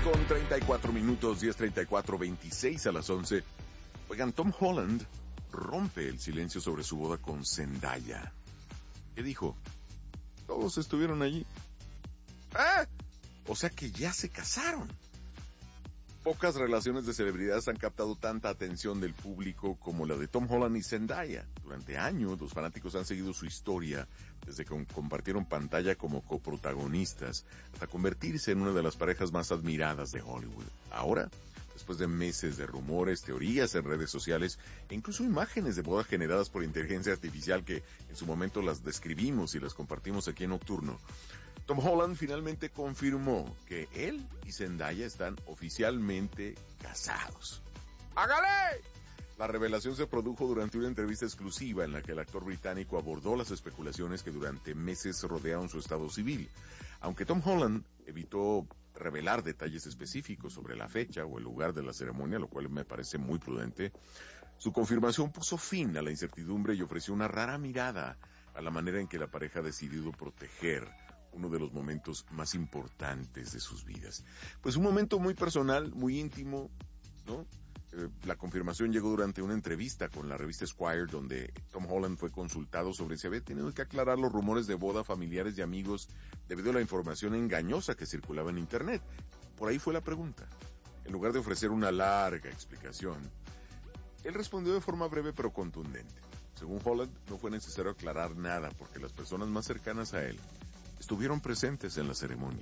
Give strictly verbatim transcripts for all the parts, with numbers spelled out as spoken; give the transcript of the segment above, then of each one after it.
con treinta y cuatro minutos, diez treinta y cuatro, veintiséis a las once. Oigan, Tom Holland rompe el silencio sobre su boda con Zendaya. ¿Qué dijo? Todos estuvieron allí. ¡Ah! O sea que ya se casaron. Pocas relaciones de celebridades han captado tanta atención del público como la de Tom Holland y Zendaya. Durante años, los fanáticos han seguido su historia desde que compartieron pantalla como coprotagonistas hasta convertirse en una de las parejas más admiradas de Hollywood. Ahora, después de meses de rumores, teorías en redes sociales e incluso imágenes de boda generadas por inteligencia artificial que en su momento las describimos y las compartimos aquí en Nocturno, Tom Holland finalmente confirmó que él y Zendaya están oficialmente casados. ¡Hágale! La revelación se produjo durante una entrevista exclusiva en la que el actor británico abordó las especulaciones que durante meses rodearon su estado civil. Aunque Tom Holland evitó revelar detalles específicos sobre la fecha o el lugar de la ceremonia, lo cual me parece muy prudente, su confirmación puso fin a la incertidumbre y ofreció una rara mirada a la manera en que la pareja ha decidido proteger uno de los momentos más importantes de sus vidas. Pues un momento muy personal, muy íntimo, ¿no? Eh, la confirmación llegó durante una entrevista con la revista Esquire, donde Tom Holland fue consultado sobre si había tenido que aclarar los rumores de boda familiares y amigos debido a la información engañosa que circulaba en internet. Por ahí fue la pregunta. En lugar de ofrecer una larga explicación, él respondió de forma breve pero contundente. Según Holland, no fue necesario aclarar nada porque las personas más cercanas a él estuvieron presentes en la ceremonia.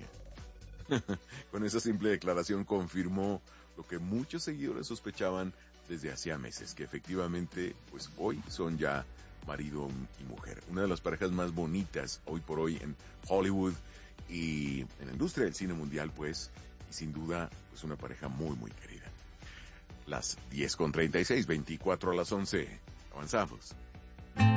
Con esa simple declaración confirmó lo que muchos seguidores sospechaban desde hacía meses, que efectivamente, pues hoy son ya marido y mujer. Una de las parejas más bonitas hoy por hoy en Hollywood y en la industria del cine mundial, pues, y sin duda, pues una pareja muy, muy querida. Las diez con treinta y seis, veinticuatro a las once. Avanzamos.